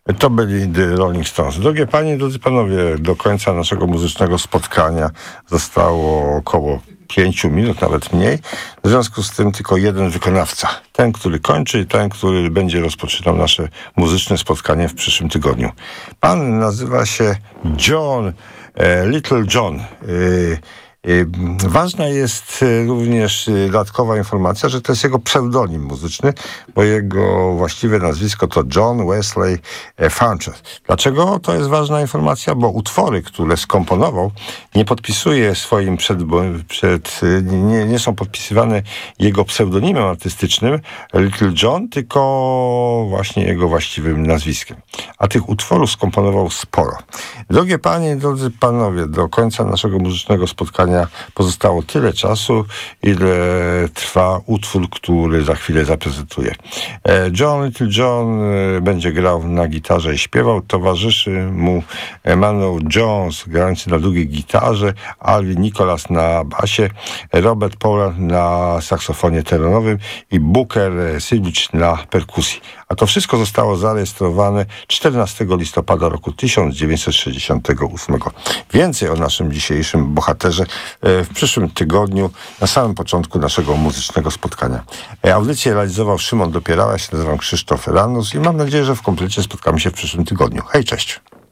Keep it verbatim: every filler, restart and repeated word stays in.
To byli The Rolling Stones. Drogie panie, drodzy panowie, do końca naszego muzycznego spotkania zostało około pięciu minut, nawet mniej. W związku z tym tylko jeden wykonawca. Ten, który kończy i ten, który będzie rozpoczynał nasze muzyczne spotkanie w przyszłym tygodniu. Pan nazywa się John, e, Little John. E, Ważna jest również dodatkowa informacja, że to jest jego pseudonim muzyczny, bo jego właściwe nazwisko to John Wesley Funches. Dlaczego to jest ważna informacja? Bo utwory, które skomponował, nie podpisuje swoim przed, przed nie, nie są podpisywane jego pseudonimem artystycznym Little John, tylko właśnie jego właściwym nazwiskiem. A tych utworów skomponował sporo. Drogie panie, drodzy panowie, do końca naszego muzycznego spotkania pozostało tyle czasu, ile trwa utwór, który za chwilę zaprezentuję. John Little John będzie grał na gitarze i śpiewał. Towarzyszy mu Emmanuel Jones, grający na drugiej gitarze, Alvin Nicholas na basie, Robert Poland na saksofonie tenorowym i Booker Silvich na perkusji. A to wszystko zostało zarejestrowane czternastego listopada roku tysiąc dziewięćset sześćdziesiątego ósmego. Więcej o naszym dzisiejszym bohaterze w przyszłym tygodniu, na samym początku naszego muzycznego spotkania. Audycję realizował Szymon Dopierała, ja się nazywam Krzysztof Ranus i mam nadzieję, że w komplecie spotkamy się w przyszłym tygodniu. Hej, cześć!